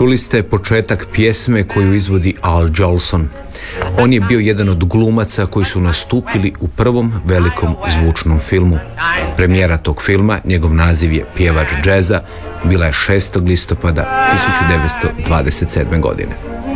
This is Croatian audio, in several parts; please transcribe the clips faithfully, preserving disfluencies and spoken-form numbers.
Čuli ste početak pjesme koju izvodi Al Jolson. On je bio jedan od glumaca koji su nastupili u prvom velikom zvučnom filmu. Premijera tog filma, njegov naziv je Pjevač džeza, bila je šestog listopada tisuću devetsto dvadeset sedme. godine.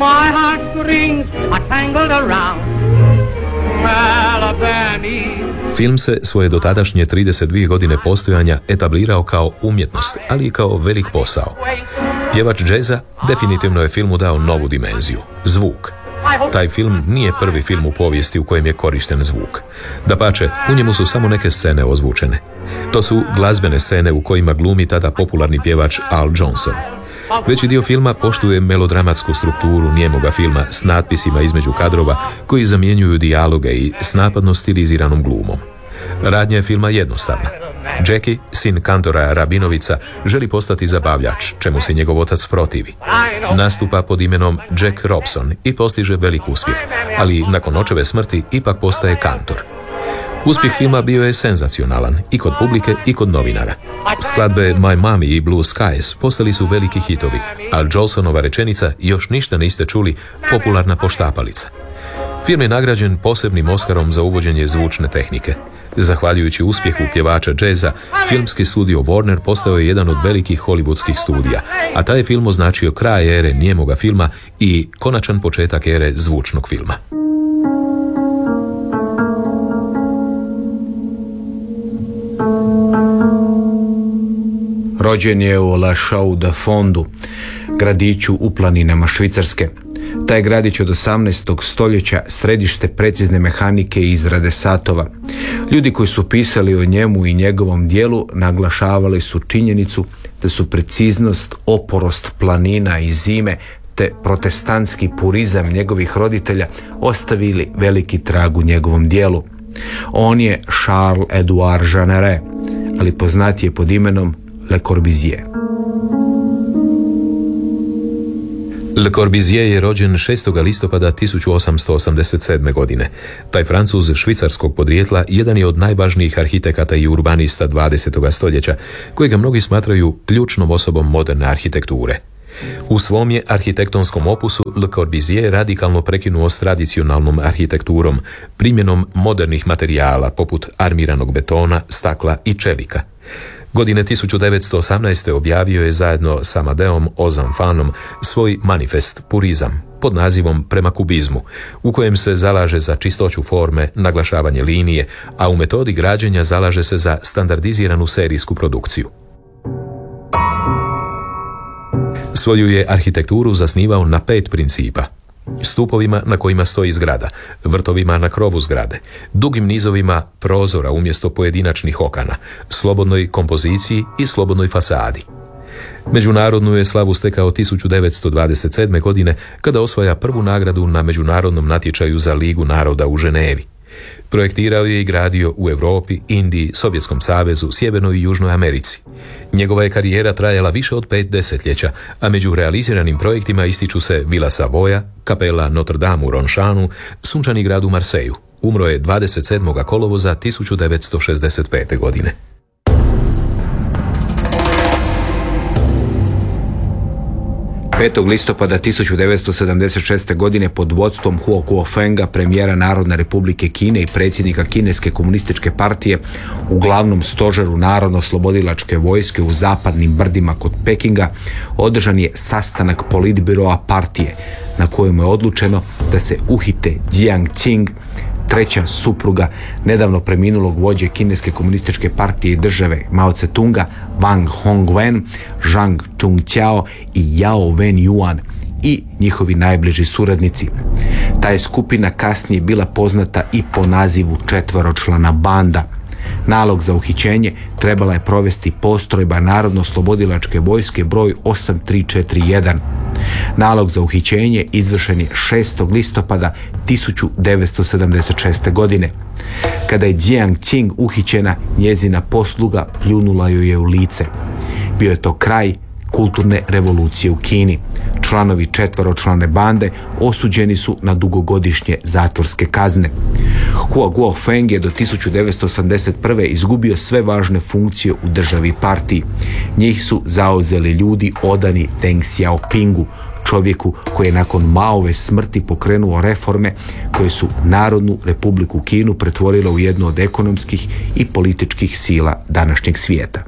Film se svoje dotadašnje trideset dvije godine postojanja etablirao kao umjetnost, ali i kao velik posao. Pjevač džeza definitivno je filmu dao novu dimenziju, zvuk. Taj film nije prvi film u povijesti u kojem je korišten zvuk. Dapače, u njemu su samo neke scene ozvučene. To su glazbene scene u kojima glumi tada popularni pjevač Al Jolson. Veći dio filma poštuje melodramatsku strukturu nijemoga filma s natpisima između kadrova koji zamjenjuju dijaloge i s napadno stiliziranom glumom. Radnja je filma jednostavna. Jackie, sin kantora Rabinovica, želi postati zabavljač, čemu se njegov otac protivi. Nastupa pod imenom Jack Robson i postiže velik uspjeh, ali nakon očeve smrti ipak postaje kantor. Uspjeh filma bio je senzacionalan i kod publike i kod novinara. Skladbe My Mommy i Blue Skies postali su veliki hitovi, a Jolsonova rečenica "Još ništa niste čuli" popularna poštapalica. Film je nagrađen posebnim Oskarom za uvođenje zvučne tehnike. Zahvaljujući uspjehu pjevača džeza, filmski studio Warner postao je jedan od velikih hollywoodskih studija, a taj film označio kraj ere nijemoga filma i konačan početak ere zvučnog filma. Rođen je u La Chaux-de-Fondu, gradiću u planinama Švicarske. Taj gradić od osamnaestog stoljeća središte precizne mehanike i izrade satova. Ljudi koji su pisali o njemu i njegovom dijelu naglašavali su činjenicu da su preciznost, oporost planina i zime te protestantski purizam njegovih roditelja ostavili veliki trag u njegovom dijelu. On je Charles-Édouard Jeanneret, ali poznat je pod imenom Le Corbusier. Le Corbusier je rođen šestog listopada tisuću osamsto osamdeset sedme. godine. Taj Francuz švicarskog podrijetla jedan je od najvažnijih arhitekata i urbanista dvadesetog stoljeća, kojega mnogi smatraju ključnom osobom moderne arhitekture. U svom je arhitektonskom opusu Le Corbusier radikalno prekinuo s tradicionalnom arhitekturom, primjenom modernih materijala poput armiranog betona, stakla i čelika. Godine tisuću devetsto osamnaeste. objavio je zajedno s Amadeom Ozanfanom svoj manifest Purizam pod nazivom Prema kubizmu, u kojem se zalaže za čistoću forme, naglašavanje linije, a u metodi građenja zalaže se za standardiziranu serijsku produkciju. Svoju je arhitekturu zasnivao na pet principa: stupovima na kojima stoji zgrada, vrtovima na krovu zgrade, dugim nizovima prozora umjesto pojedinačnih okana, slobodnoj kompoziciji i slobodnoj fasadi. Međunarodnu je slavu stekao tisuću devetsto dvadeset sedme. godine kada osvaja prvu nagradu na međunarodnom natječaju za Ligu naroda u Ženevi. Projektirao je i gradio u Europi, Indiji, Sovjetskom savezu, Sjevernoj i Južnoj Americi. Njegova je karijera trajala više od pet desetljeća, a među realiziranim projektima ističu se Vila Savoja, kapela Notre Dame u Ronšanu, sunčani grad u Marseju. Umro je dvadeset sedmog kolovoza tisuću devetsto šezdeset pete. godine. petog listopada tisuću devetsto sedamdeset šeste. godine pod vodstvom Huo Kuo-fenga, premijera Narodne republike Kine i predsjednika Kineske komunističke partije, u glavnom stožeru Narodno-oslobodilačke vojske u zapadnim brdima kod Pekinga održan je sastanak politbiroa partije na kojem je odlučeno da se uhite Jiang Qing, treća supruga nedavno preminulog vođe Kineske komunističke partije i države Mao Tse-tunga, Wang Hongwen, Zhang Chungqiao i Yao Wen-yuan i njihovi najbliži suradnici. Ta je skupina kasnije bila poznata i po nazivu četveročlana banda. Nalog za uhićenje trebala je provesti postrojba Narodno-oslobodilačke vojske broj osam tri četiri jedan. Nalog za uhićenje izvršen je šestog listopada tisuću devetsto sedamdeset šeste. godine. Kada je Jiang Qing uhićena, njezina posluga pljunula joj je u lice. Bio je to kraj kulturne revolucije u Kini. Članovi četveročlane bande osuđeni su na dugogodišnje zatvorske kazne. Hua Guofeng je do tisuću devetsto osamdeset prve izgubio sve važne funkcije u državi i partiji. Njih su zauzeli ljudi odani Deng Xiaopingu, čovjeku koji je nakon Maove smrti pokrenuo reforme koje su Narodnu Republiku Kinu pretvorila u jednu od ekonomskih i političkih sila današnjeg svijeta.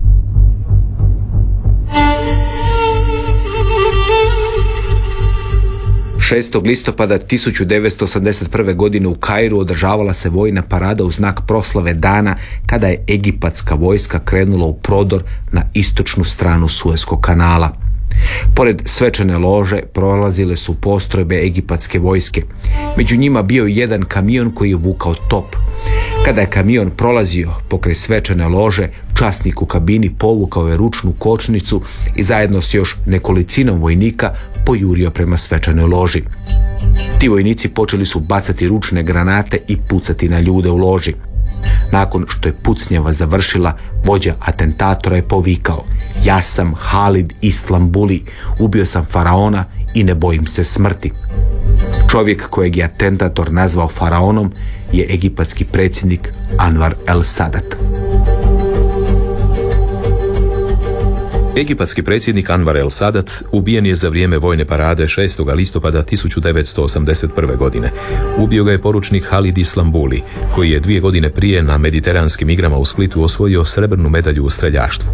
šestog listopada tisuću devetsto osamdeset prve. godine u Kairu održavala se vojna parada u znak proslave dana kada je egipatska vojska krenula u prodor na istočnu stranu Sueskog kanala. Pored svečane lože prolazile su postrojbe egipatske vojske. Među njima bio je jedan kamion koji je vukao top. Kada je kamion prolazio pokraj svečane lože, časnik u kabini povukao je ručnu kočnicu i zajedno s još nekolicinom vojnika pojurio prema svečanoj loži. Ti vojnici počeli su bacati ručne granate i pucati na ljude u loži. Nakon što je pucnjava završila, vođa atentatora je povikao: "Ja sam Halid Islambuli, ubio sam faraona i ne bojim se smrti." Čovjek kojeg je atentator nazvao faraonom je egipatski predsjednik Anwar el-Sadat. Egipatski predsjednik Anwar el-Sadat ubijen je za vrijeme vojne parade šestog listopada tisuću devetsto osamdeset prve. godine. Ubio ga je poručnik Halid Islambuli, koji je dvije godine prije na mediteranskim igrama u Splitu osvojio srebrnu medalju u streljaštvu.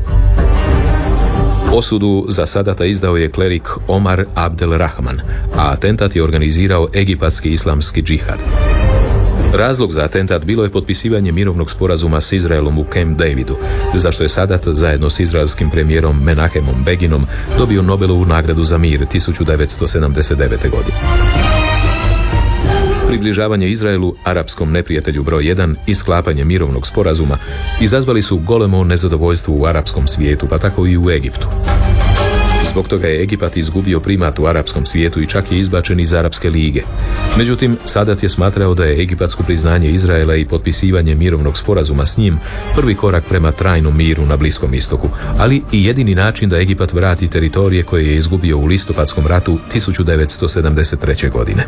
Osudu za Sadata izdao je klerik Omar Abdel Rahman, a atentat je organizirao egipatski islamski džihad. Razlog za atentat bilo je potpisivanje mirovnog sporazuma s Izraelom u Camp Davidu, za što je Sadat zajedno s izraelskim premijerom Menahemom Beginom dobio Nobelovu nagradu za mir tisuću devetsto sedamdeset devete. godine. Približavanje Izraelu, arapskom neprijatelju broj jedan, i sklapanje mirovnog sporazuma izazvali su golemo nezadovoljstvo u arapskom svijetu, pa tako i u Egiptu. Zbog toga je Egipat izgubio primat u arapskom svijetu i čak je izbačen iz Arapske lige. Međutim, Sadat je smatrao da je egipatsko priznanje Izraela i potpisivanje mirovnog sporazuma s njim prvi korak prema trajnom miru na Bliskom istoku, ali i jedini način da Egipat vrati teritorije koje je izgubio u listopadskom ratu tisuću devetsto sedamdeset treće. godine.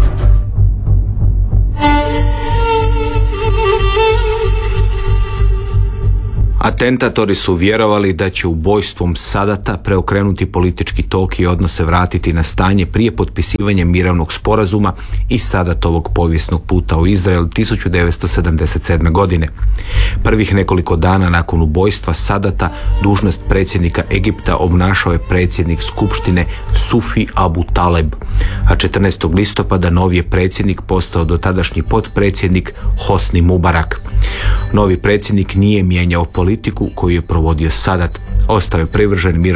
Atentatori su vjerovali da će ubojstvom Sadata preokrenuti politički tok i odnose vratiti na stanje prije potpisivanja mirovnog sporazuma i Sadatovog povijesnog puta u Izrael tisuću devetsto sedamdeset sedme. godine. Prvih nekoliko dana nakon ubojstva Sadata dužnost predsjednika Egipta obnašao je predsjednik skupštine Sufi Abu Taleb, a četrnaestog listopada novi je predsjednik postao dotadašnji potpredsjednik Hosni Mubarak. Novi predsjednik nije mijenjao politiku koju je provodio Sadat, ostao je privržen mirovnom